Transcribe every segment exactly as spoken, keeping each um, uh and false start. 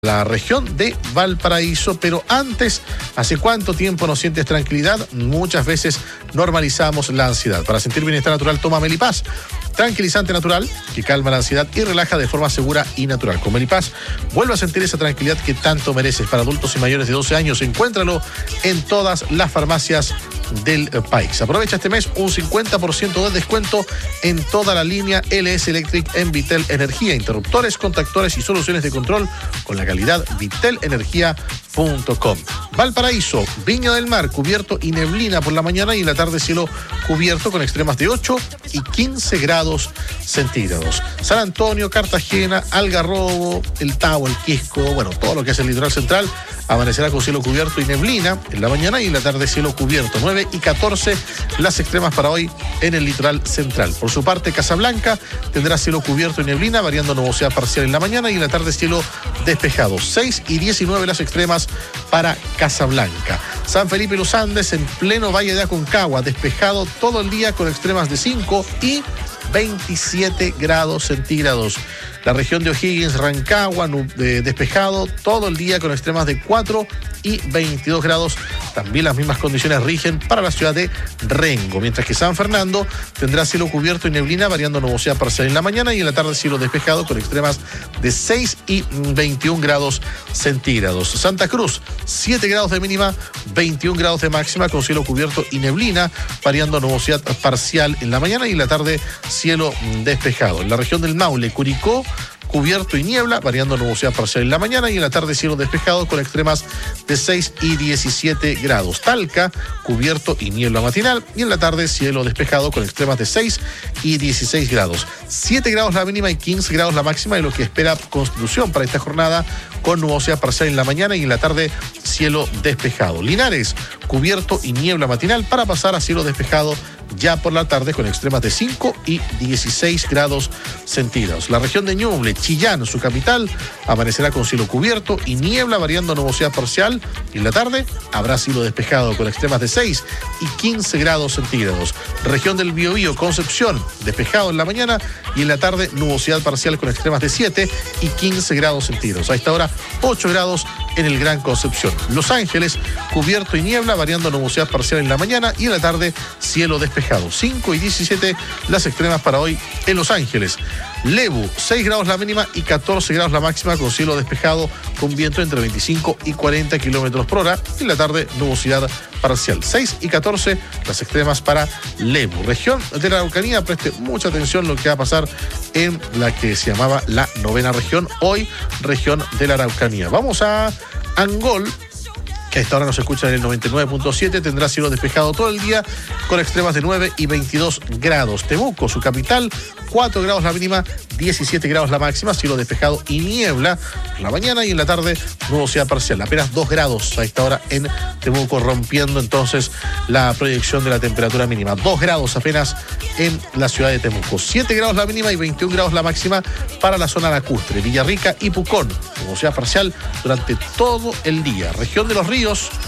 La región de Valparaíso, pero antes, ¿hace cuánto tiempo no sientes tranquilidad? Muchas veces normalizamos la ansiedad. Para sentir bienestar natural, toma Melipaz, tranquilizante natural que calma la ansiedad y relaja de forma segura y natural. Con Melipaz, vuelve a sentir esa tranquilidad que tanto mereces. Para adultos y mayores de doce años, encuéntralo en todas las farmacias del país. Aprovecha este mes un cincuenta por ciento de descuento en toda la línea L S Electric en Vitel Energía, interruptores, contactores y soluciones de control con la calidad vitel energía punto com. Valparaíso, Viña del Mar, cubierto y neblina por la mañana y en la tarde cielo cubierto con extremas de ocho y quince grados centígrados. San Antonio, Cartagena, Algarrobo, El Tabo, El Quisco, bueno, todo lo que es el litoral central, amanecerá con cielo cubierto y neblina en la mañana y en la tarde cielo cubierto. nueve y catorce las extremas para hoy en el litoral central. Por su parte, Casablanca tendrá cielo cubierto y neblina, variando nubosidad parcial en la mañana y en la tarde cielo despejado. seis y diecinueve las extremas para Casablanca. San Felipe y Los Andes, en pleno Valle de Aconcagua, despejado todo el día con extremas de cinco y veintisiete grados centígrados. La región de O'Higgins, Rancagua, eh, despejado todo el día con extremas de cuatro y veintidós grados. También las mismas condiciones rigen para la ciudad de Rengo, mientras que San Fernando tendrá cielo cubierto y neblina, variando nubosidad parcial en la mañana y en la tarde cielo despejado con extremas de seis y veintiún grados centígrados. Santa Cruz, siete grados de mínima, veintiún grados de máxima con cielo cubierto y neblina, variando nubosidad parcial en la mañana y en la tarde cielo despejado. En la región del Maule, Curicó, cubierto y niebla, variando nubosidad parcial en la mañana y en la tarde cielo despejado con extremas de seis y diecisiete grados. Talca, cubierto y niebla matinal y en la tarde cielo despejado con extremas de seis y dieciséis grados. siete grados la mínima y quince grados la máxima de lo que espera Constitución para esta jornada, con nubosidad parcial en la mañana y en la tarde cielo despejado. Linares, cubierto y niebla matinal para pasar a cielo despejado ya por la tarde con extremas de cinco y dieciséis grados centígrados. La región de Ñuble, Chillán, su capital, amanecerá con cielo cubierto y niebla, variando nubosidad parcial y en la tarde habrá cielo despejado con extremas de seis y quince grados centígrados. Región del Biobío, Concepción, despejado en la mañana y en la tarde nubosidad parcial con extremas de siete y quince grados centígrados. A esta hora ocho grados en el Gran Concepción. Los Ángeles, cubierto y niebla, variando nubosidad parcial en la mañana y en la tarde cielo despejado. cinco y diecisiete las extremas para hoy en Los Ángeles. Lebu, seis grados la mínima y catorce grados la máxima con cielo despejado con viento entre veinticinco y cuarenta kilómetros por hora. Y en la tarde nubosidad parcial. seis y catorce las extremas para Lebu. Región de la Araucanía, preste mucha atención lo que va a pasar en la que se llamaba la novena región, hoy región de la Araucanía. Vamos a Angol, que a esta hora nos escucha en el noventa y nueve punto siete, tendrá cielo despejado todo el día con extremas de nueve y veintidós grados. Temuco, su capital, cuatro grados la mínima, diecisiete grados la máxima, cielo despejado y niebla en la mañana y en la tarde nubosidad parcial. Apenas dos grados a esta hora en Temuco, rompiendo entonces la proyección de la temperatura mínima. dos grados apenas en la ciudad de Temuco. siete grados la mínima y veintiún grados la máxima para la zona lacustre. Villarrica y Pucón, nubosidad parcial durante todo el día. Región de los Ríos,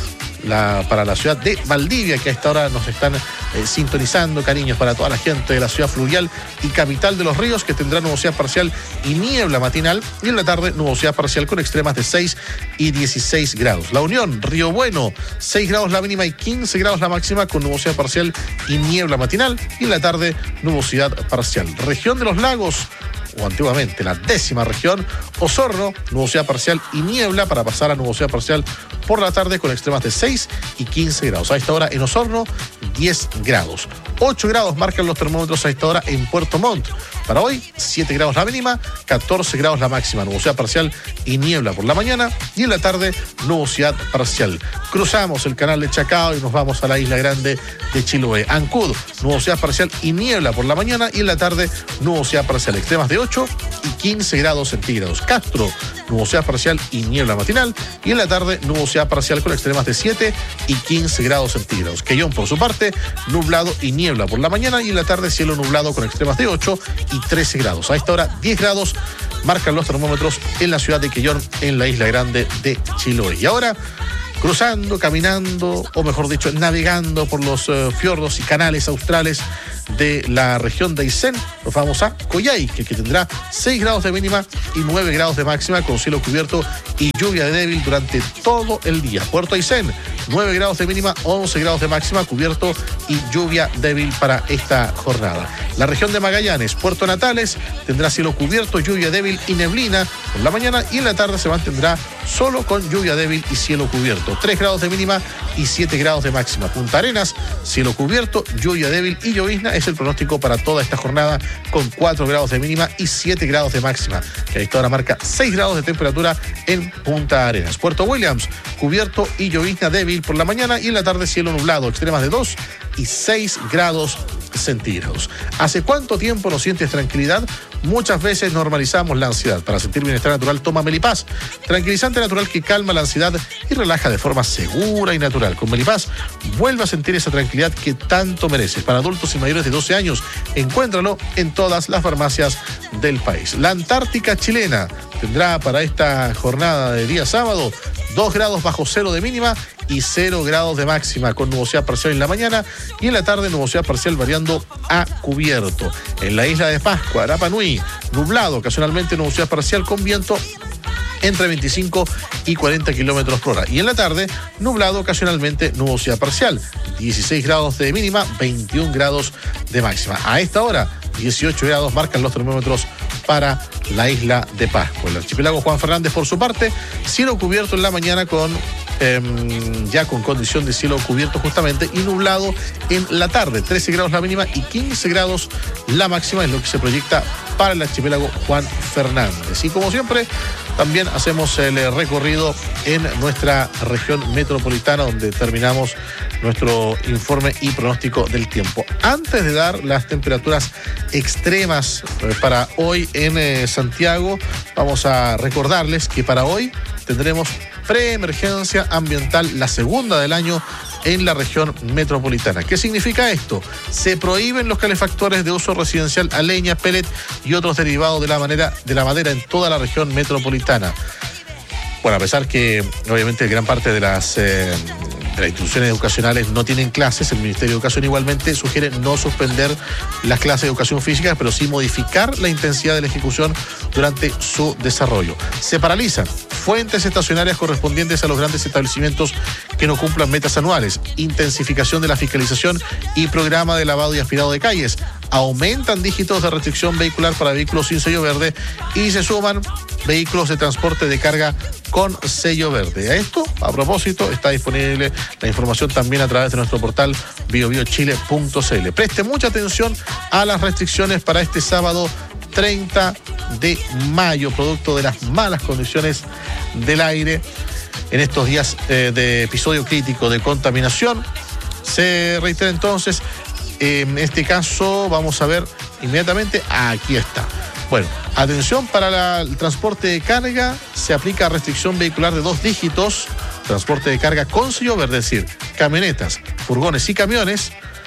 La, para la ciudad de Valdivia, que a esta hora nos están eh, sintonizando. Cariños para toda la gente de la ciudad fluvial y capital de los ríos, que tendrá nubosidad parcial y niebla matinal y en la tarde nubosidad parcial con extremas de seis y dieciséis grados. La Unión, Río Bueno, seis grados la mínima y quince grados la máxima con nubosidad parcial y niebla matinal y en la tarde nubosidad parcial. Región de los Lagos, o antiguamente la décima región, Osorno, nubosidad parcial y niebla para pasar a nubosidad parcial por la tarde con extremas de seis y quince grados. A esta hora en Osorno, diez grados. ocho grados marcan los termómetros a esta hora en Puerto Montt. Para hoy, siete grados la mínima, catorce grados la máxima, nubosidad parcial y niebla por la mañana y en la tarde nubosidad parcial. Cruzamos el canal de Chacao y nos vamos a la isla grande de Chiloé. Ancud, nubosidad parcial y niebla por la mañana y en la tarde nubosidad parcial. Extremas de ocho y quince grados centígrados. Castro, nubosidad parcial y niebla matinal y en la tarde nubosidad parcial con extremas de siete y quince grados centígrados. Quellón, por su parte, nublado y niebla por la mañana y en la tarde cielo nublado con extremas de ocho y trece grados. A esta hora diez grados marcan los termómetros en la ciudad de Quellón, en la isla grande de Chiloé. Y ahora, cruzando, caminando, o mejor dicho, navegando por los uh, fiordos y canales australes de la región de Aysén, nos vamos a Coyhaique, que tendrá seis grados de mínima y nueve grados de máxima, con cielo cubierto y lluvia débil durante todo el día. Puerto Aysén, nueve grados de mínima, once grados de máxima, cubierto y lluvia débil para esta jornada. La región de Magallanes, Puerto Natales, tendrá cielo cubierto, lluvia débil y neblina por la mañana, y en la tarde se mantendrá solo con lluvia débil y cielo cubierto. tres grados de mínima y siete grados de máxima. Punta Arenas, cielo cubierto, lluvia débil y llovizna es el pronóstico para toda esta jornada, con cuatro grados de mínima y siete grados de máxima, que a esta hora marca seis grados de temperatura en Punta Arenas. Puerto Williams, cubierto y llovizna débil por la mañana, y en la tarde cielo nublado, extremas de dos y seis grados centígrados. ¿Hace cuánto tiempo no sientes tranquilidad? Muchas veces normalizamos la ansiedad. Para sentir bienestar natural, toma Melipaz, tranquilizante natural que calma la ansiedad y relaja de forma segura y natural. Con Melipaz, vuelve a sentir esa tranquilidad que tanto mereces. Para adultos y mayores de doce años, encuéntralo en todas las farmacias del país. La Antártica chilena tendrá para esta jornada de día sábado dos grados bajo cero de mínima y cero grados de máxima, con nubosidad parcial en la mañana, y en la tarde nubosidad parcial variando a cubierto. En la isla de Pascua, Rapa Nui, nublado, ocasionalmente nubosidad parcial con viento entre veinticinco y cuarenta kilómetros por hora. Y en la tarde, nublado, ocasionalmente nubosidad parcial. dieciséis grados de mínima, veintiún grados de máxima. A esta hora, dieciocho grados marcan los termómetros para la isla de Pascua. El archipiélago Juan Fernández, por su parte, cielo cubierto en la mañana con eh, ya con condición de cielo cubierto justamente, y nublado en la tarde. trece grados la mínima y quince grados la máxima es lo que se proyecta para el archipiélago Juan Fernández. Y como siempre, también hacemos el recorrido en nuestra región metropolitana, donde terminamos nuestro informe y pronóstico del tiempo. Antes de dar las temperaturas extremas para hoy en eh, Santiago, vamos a recordarles que para hoy tendremos preemergencia ambiental, la segunda del año en la región metropolitana. ¿Qué significa esto? Se prohíben los calefactores de uso residencial a leña, pellet y otros derivados de la, manera, de la madera en toda la región metropolitana. Bueno, a pesar que obviamente gran parte de las, eh, de las instituciones educacionales no tienen clases, el Ministerio de Educación igualmente sugiere no suspender las clases de educación física, pero sí modificar la intensidad de la ejecución durante su desarrollo. Se paralizan fuentes estacionarias correspondientes a los grandes establecimientos que no cumplan metas anuales, intensificación de la fiscalización y programa de lavado y aspirado de calles. Aumentan dígitos de restricción vehicular para vehículos sin sello verde y se suman vehículos de transporte de carga con sello verde. A esto, a propósito, está disponible la información también a través de nuestro portal bio bio chile punto c l. Preste mucha atención a las restricciones para este sábado treinta de mayo, producto de las malas condiciones del aire en estos días eh, de episodio crítico de contaminación. Se reitera entonces, en este caso vamos a ver inmediatamente, aquí está. Bueno, atención, para la, el transporte de carga se aplica restricción vehicular de dos dígitos, transporte de carga con sello verde, es decir, camionetas, furgones y camiones,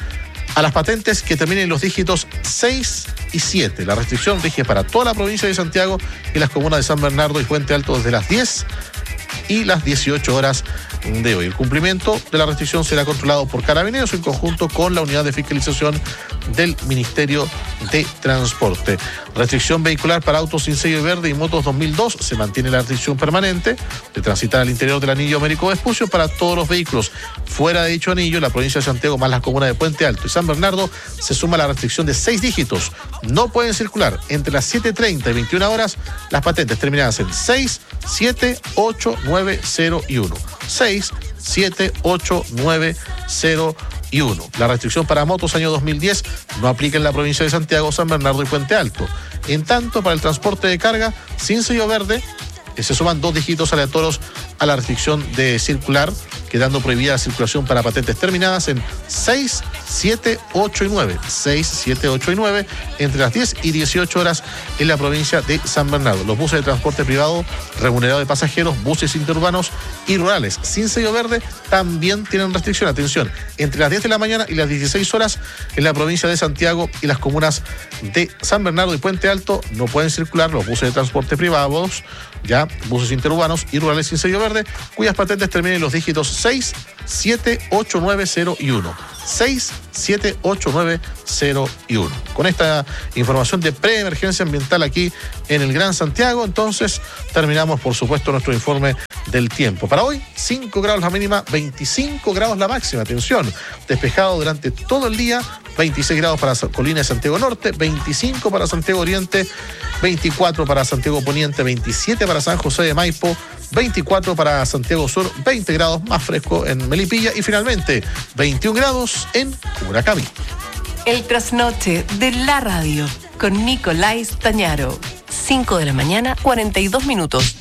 a las patentes que terminen los dígitos seis y siete. La restricción rige para toda la provincia de Santiago y las comunas de San Bernardo y Puente Alto desde las diez y las dieciocho horas de hoy. El cumplimiento de la restricción será controlado por Carabineros en conjunto con la unidad de fiscalización del Ministerio de Transporte. Restricción vehicular para autos sin sello verde y motos dos mil dos. Se mantiene la restricción permanente de transitar al interior del anillo Américo Vespucio para todos los vehículos. Fuera de dicho anillo, la provincia de Santiago más las comunas de Puente Alto y San Bernardo se suma la restricción de seis dígitos. No pueden circular entre las siete treinta y veintiuna horas las patentes terminadas en seis, siete, ocho, nueve, cero y uno. seis, siete, ocho, nueve, cero y uno. La restricción para motos año dos mil diez no aplica en la provincia de Santiago, San Bernardo y Puente Alto. En tanto, para el transporte de carga sin sello verde, se suman dos dígitos aleatorios a la restricción de circular, quedando prohibida la circulación para patentes terminadas en seis, siete, ocho y nueve. seis, siete, ocho y nueve entre las diez y dieciocho horas en la provincia de San Bernardo. Los buses de transporte privado remunerado de pasajeros, buses interurbanos y rurales sin sello verde también tienen restricción. Atención, entre las diez de la mañana y las dieciséis horas en la provincia de Santiago y las comunas de San Bernardo y Puente Alto no pueden circular los buses de transporte privados, ya buses interurbanos y rurales sin sello verde, cuyas patentes terminen en los dígitos seis, siete, ocho, nueve, cero y uno. seis siete ocho nueve cero uno. Con esta información de preemergencia ambiental aquí en el Gran Santiago, entonces terminamos, por supuesto, nuestro informe del tiempo. Para hoy, cinco grados la mínima, veinticinco grados la máxima. Atención, despejado durante todo el día, veintiséis grados para Colina de Santiago Norte, veinticinco para Santiago Oriente, veinticuatro para Santiago Poniente, veintisiete para San José de Maipo, veinticuatro para Santiago Sur, veinte grados más fresco en Melipilla y finalmente veintiún grados en Curacaví. El trasnoche de la radio con Nicolás Tañaro. cinco de la mañana, cuarenta y dos minutos.